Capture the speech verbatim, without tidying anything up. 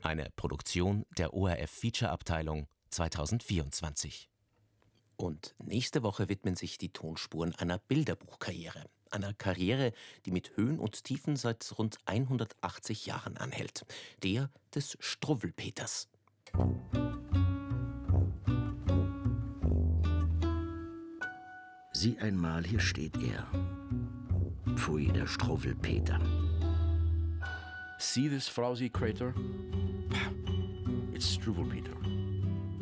Eine Produktion der O R F Feature-Abteilung zweitausendvierundzwanzig. Und nächste Woche widmen sich die Tonspuren einer Bilderbuchkarriere. Einer Karriere, die mit Höhen und Tiefen seit rund hundertachtzig Jahren anhält. Der des Struwwelpeters. Sieh einmal, hier steht er. Pfui, der Struwwelpeter. See this frowsy crater? It's Struwwelpeter.